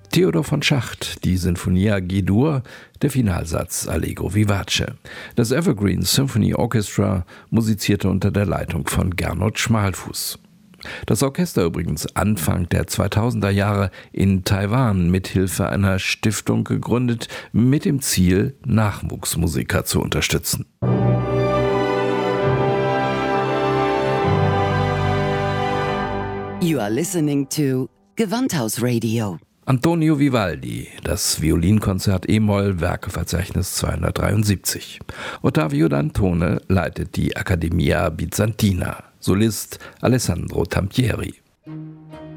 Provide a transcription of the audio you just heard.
Theodor von Schacht, die Sinfonia G-Dur, der Finalsatz Allegro vivace. Das Evergreen Symphony Orchestra musizierte unter der Leitung von Gernot Schmalfuß. Das Orchester übrigens Anfang der 2000er Jahre in Taiwan mithilfe einer Stiftung gegründet, mit dem Ziel, Nachwuchsmusiker zu unterstützen. You are listening to Gewandhaus-Radio. Antonio Vivaldi, das Violinkonzert E-Moll, Werkeverzeichnis 273. Ottavio Dantone leitet die Accademia Bizantina, Solist Alessandro Tampieri.